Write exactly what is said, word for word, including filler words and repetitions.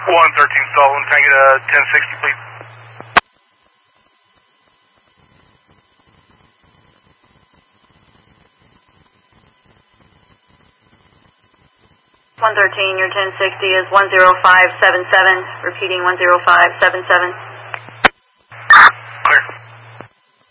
one thirteen stolen. Can I get a ten sixty, please? one thirteen, your ten sixty is one zero five seven seven, repeating one zero five seven seven.